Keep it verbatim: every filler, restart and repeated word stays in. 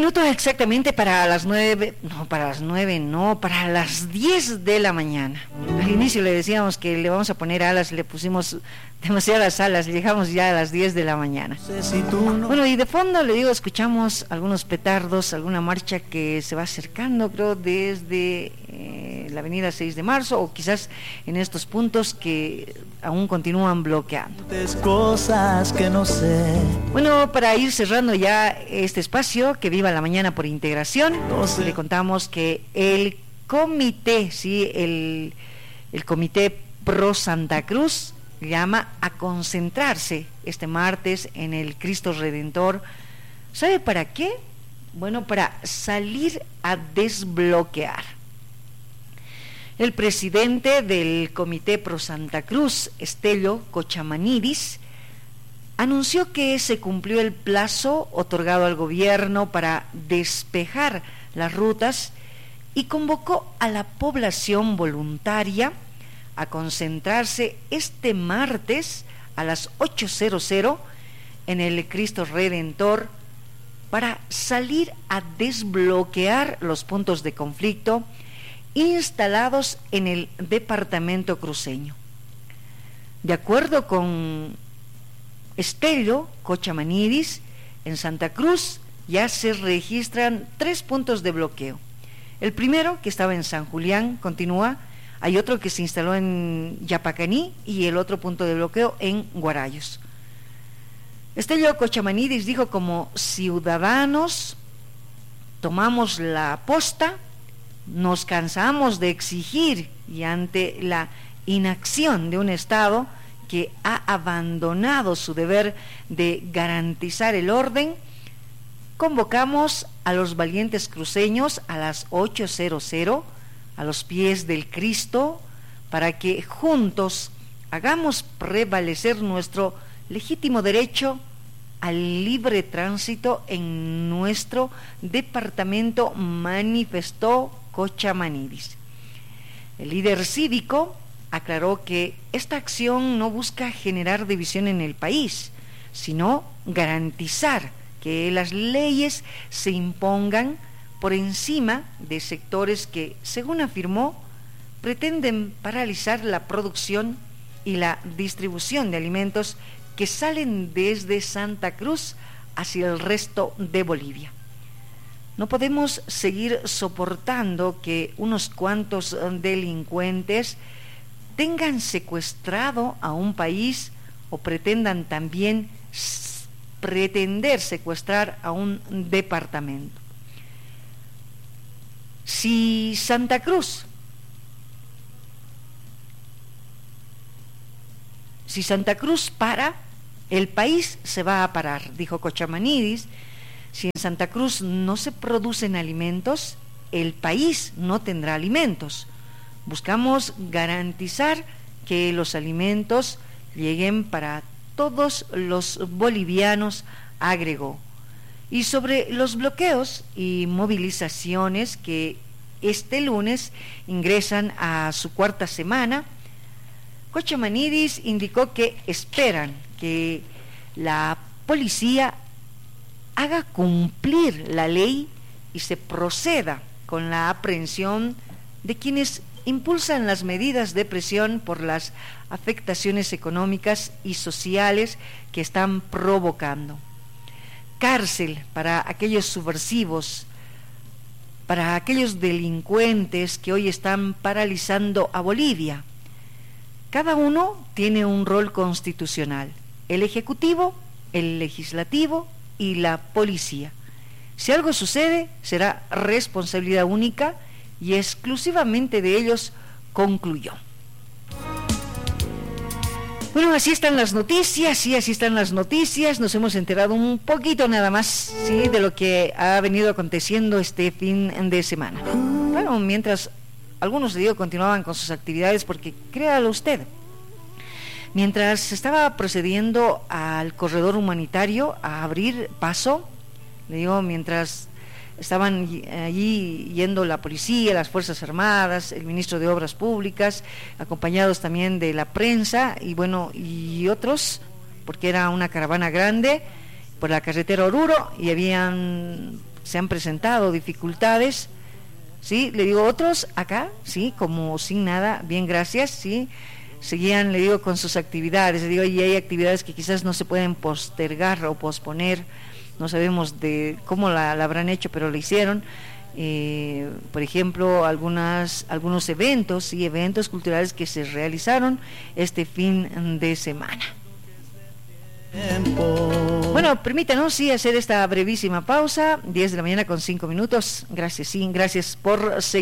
minutos exactamente para las nueve, no, para las nueve, no, para las diez de la mañana. Al inicio le decíamos que le vamos a poner alas, le pusimos demasiadas alas, llegamos ya a las diez de la mañana. Bueno, y de fondo le digo, escuchamos algunos petardos, alguna marcha que se va acercando, creo, desde eh, la avenida seis de marzo, o quizás en estos puntos que aún continúan bloqueando. Cosas que no sé. Bueno, para ir cerrando ya este espacio, que viva la mañana por integración, no sé. Le contamos que el comité, sí, el, el comité Pro Santa Cruz llama a concentrarse este martes en el Cristo Redentor. ¿Sabe para qué? Bueno, para salir a desbloquear. El presidente del Comité Pro Santa Cruz, Estelio Cochamanidis, anunció que se cumplió el plazo otorgado al gobierno para despejar las rutas y convocó a la población voluntaria a concentrarse este martes a las ocho en el Cristo Redentor para salir a desbloquear los puntos de conflicto instalados en el departamento cruceño. De acuerdo con Estelio Cochamanidis, en Santa Cruz ya se registran tres puntos de bloqueo. El primero, que estaba en San Julián, continúa. Hay otro que se instaló en Yapacaní y el otro punto de bloqueo en Guarayos. Estelio Cochamanidis dijo: como ciudadanos tomamos la posta, nos cansamos de exigir, y ante la inacción de un Estado que ha abandonado su deber de garantizar el orden, convocamos a los valientes cruceños a las ocho a los pies del Cristo, para que juntos hagamos prevalecer nuestro legítimo derecho al libre tránsito en nuestro departamento, manifestó Cochamanidis. El líder cívico aclaró que esta acción no busca generar división en el país, sino garantizar que las leyes se impongan por encima de sectores que, según afirmó, pretenden paralizar la producción y la distribución de alimentos que salen desde Santa Cruz hacia el resto de Bolivia. No podemos seguir soportando que unos cuantos delincuentes tengan secuestrado a un país o pretendan también pretender secuestrar a un departamento. Si Santa Cruz, si Santa Cruz para, el país se va a parar, dijo Cochamanidis. Si en Santa Cruz no se producen alimentos, el país no tendrá alimentos. Buscamos garantizar que los alimentos lleguen para todos los bolivianos, agregó. Y sobre los bloqueos y movilizaciones que este lunes ingresan a su cuarta semana, Cochamanidis indicó que esperan que la policía haga cumplir la ley y se proceda con la aprehensión de quienes impulsan las medidas de presión por las afectaciones económicas y sociales que están provocando. Cárcel para aquellos subversivos, para aquellos delincuentes que hoy están paralizando a Bolivia. Cada uno tiene un rol constitucional: el ejecutivo, el legislativo y la policía. Si algo sucede, será responsabilidad única y exclusivamente de ellos, concluyó. Bueno, así están las noticias, sí, así están las noticias. Nos hemos enterado un poquito nada más, sí, de lo que ha venido aconteciendo este fin de semana. Bueno, mientras algunos, digo, continuaban con sus actividades, porque créalo usted, mientras estaba procediendo al corredor humanitario a abrir paso, le digo, mientras estaban allí yendo la policía, las Fuerzas Armadas, el ministro de Obras Públicas, acompañados también de la prensa y bueno, y otros, porque era una caravana grande por la carretera Oruro y habían se han presentado dificultades, sí, le digo, otros acá, sí, como sin nada, bien, gracias, sí, seguían, le digo, con sus actividades, le digo, y hay actividades que quizás no se pueden postergar o posponer, no sabemos de cómo la, la habrán hecho, pero lo hicieron. Eh, por ejemplo, algunas algunos eventos y sí, eventos culturales que se realizaron este fin de semana. Bueno, permítanos sí hacer esta brevísima pausa, diez de la mañana con cinco minutos. Gracias, sí, gracias por seguir.